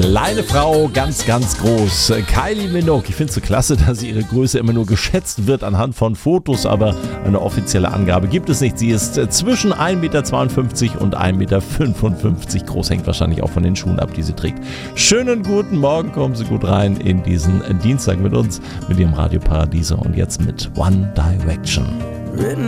Kleine Frau, ganz, ganz groß. Kylie Minogue. Ich finde es so klasse, dass ihre Größe immer nur geschätzt wird anhand von Fotos, aber eine offizielle Angabe gibt es nicht. Sie ist zwischen 1,52 Meter und 1,55 Meter groß. Hängt wahrscheinlich auch von den Schuhen ab, die sie trägt. Schönen guten Morgen, kommen Sie gut rein in diesen Dienstag mit uns, mit Ihrem Radio Paradiso und jetzt mit One Direction.